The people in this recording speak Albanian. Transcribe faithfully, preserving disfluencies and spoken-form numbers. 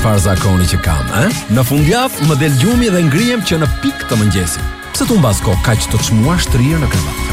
çfarë zakoni që kam, ë? Në fundjavë më del gjumi dhe ngrihem që në pikë të mëngjesit. Pse tu mbas kohë kaq të çmuar shtrirë në krevat?